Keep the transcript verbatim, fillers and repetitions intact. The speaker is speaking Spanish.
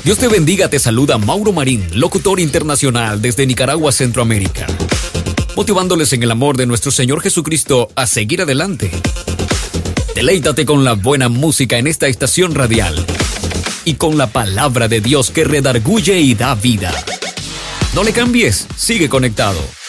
Dios te bendiga, te saluda Mauro Marín, locutor internacional desde Nicaragua, Centroamérica, motivándoles en el amor de nuestro Señor Jesucristo a seguir adelante. Deleítate con la buena música en esta estación radial y con la palabra de Dios que redarguye y da vida. No le cambies, sigue conectado.